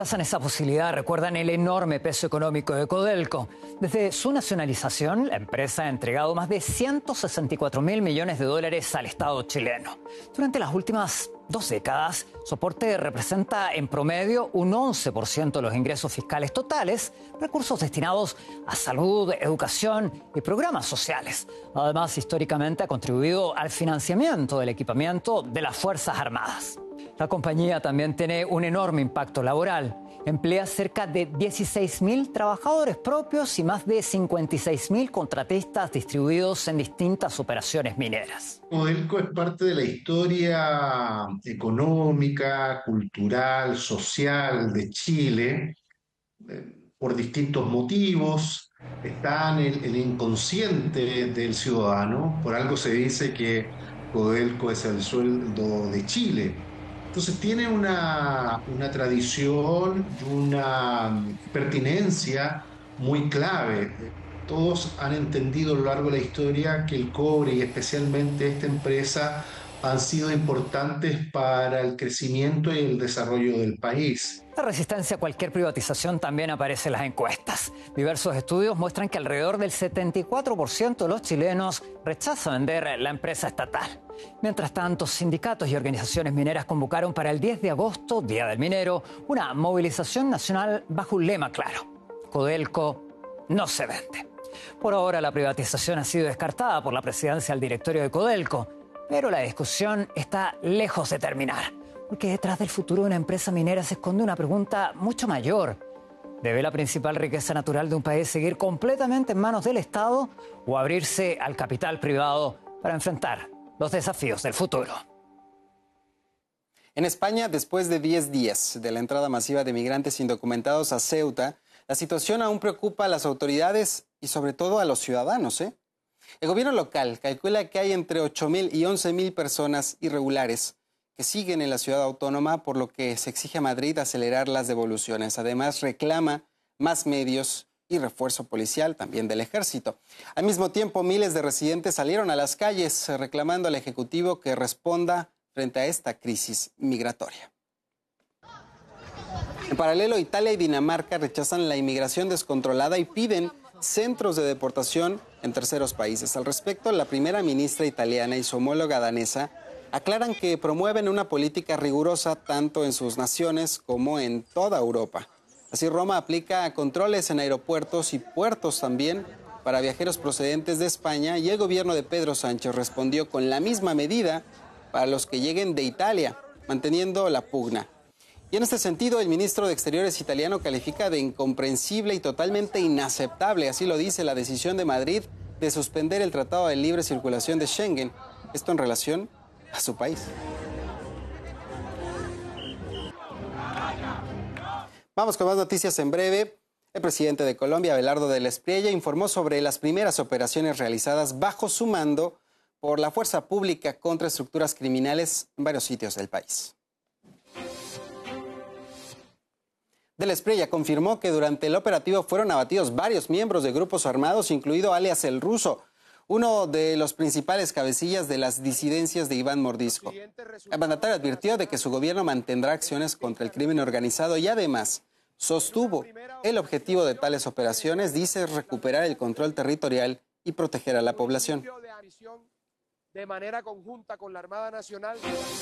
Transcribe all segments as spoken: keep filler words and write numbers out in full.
Rechazan esa posibilidad, recuerdan el enorme peso económico de Codelco. Desde su nacionalización, la empresa ha entregado más de ciento sesenta y cuatro mil millones de dólares al Estado chileno. Durante las últimas dos décadas, su aporte representa en promedio un once por ciento de los ingresos fiscales totales, recursos destinados a salud, educación y programas sociales. Además, históricamente ha contribuido al financiamiento del equipamiento de las Fuerzas Armadas. La compañía también tiene un enorme impacto laboral. Emplea cerca de dieciséis mil trabajadores propios y más de cincuenta y seis mil contratistas distribuidos en distintas operaciones mineras. Codelco es parte de la historia económica, cultural, social de Chile, eh, por distintos motivos. Está en el, el inconsciente del ciudadano. Por algo se dice que Codelco es el sueldo de Chile. Entonces tiene una, una tradición y una pertinencia muy clave. Todos han entendido a lo largo de la historia que el cobre y especialmente esta empresa han sido importantes para el crecimiento y el desarrollo del país. La resistencia a cualquier privatización también aparece en las encuestas. Diversos estudios muestran que alrededor del setenta y cuatro por ciento de los chilenos rechaza vender la empresa estatal. Mientras tanto, sindicatos y organizaciones mineras convocaron para el diez de agosto, Día del Minero, una movilización nacional bajo un lema claro: Codelco no se vende. Por ahora, la privatización ha sido descartada por la presidencia del directorio de Codelco, pero la discusión está lejos de terminar, porque detrás del futuro de una empresa minera se esconde una pregunta mucho mayor. ¿Debe la principal riqueza natural de un país seguir completamente en manos del Estado o abrirse al capital privado para enfrentar los desafíos del futuro? En España, después de diez días de la entrada masiva de migrantes indocumentados a Ceuta, la situación aún preocupa a las autoridades y sobre todo a los ciudadanos, ¿eh? El gobierno local calcula que hay entre ocho mil y once mil personas irregulares que siguen en la ciudad autónoma, por lo que se exige a Madrid acelerar las devoluciones. Además, reclama más medios y refuerzo policial, también del ejército. Al mismo tiempo, miles de residentes salieron a las calles reclamando al Ejecutivo que responda frente a esta crisis migratoria. En paralelo, Italia y Dinamarca rechazan la inmigración descontrolada y piden centros de deportación en terceros países. Al respecto, la primera ministra italiana y su homóloga danesa aclaran que promueven una política rigurosa tanto en sus naciones como en toda Europa. Así, Roma aplica controles en aeropuertos y puertos también para viajeros procedentes de España, y el gobierno de Pedro Sánchez respondió con la misma medida para los que lleguen de Italia, manteniendo la pugna. Y en este sentido, el ministro de Exteriores italiano califica de incomprensible y totalmente inaceptable, así lo dice, la decisión de Madrid de suspender el Tratado de Libre Circulación de Schengen. Esto en relación a su país. Vamos con más noticias en breve. El presidente de Colombia, Abelardo del Espriella, informó sobre las primeras operaciones realizadas bajo su mando por la fuerza pública contra estructuras criminales en varios sitios del país. Del Espriella confirmó que durante el operativo fueron abatidos varios miembros de grupos armados, incluido alias El Ruso, uno de los principales cabecillas de las disidencias de Iván Mordisco. El mandatario advirtió de que su gobierno mantendrá acciones contra el crimen organizado y además sostuvo el objetivo de tales operaciones, dice, recuperar el control territorial y proteger a la población. De manera conjunta con la Armada Nacional.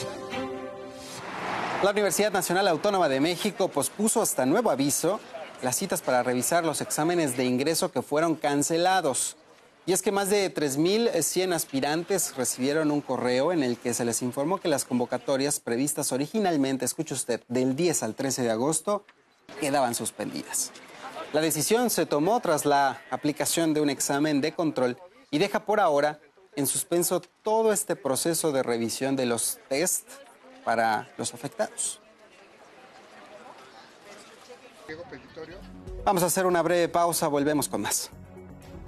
La Universidad Nacional Autónoma de México pospuso hasta nuevo aviso las citas para revisar los exámenes de ingreso que fueron cancelados. Y es que más de tres mil cien aspirantes recibieron un correo en el que se les informó que las convocatorias previstas originalmente, escuche usted, del diez al trece de agosto, quedaban suspendidas. La decisión se tomó tras la aplicación de un examen de control y deja por ahora en suspenso todo este proceso de revisión de los test para los afectados. Vamos a hacer una breve pausa, volvemos con más.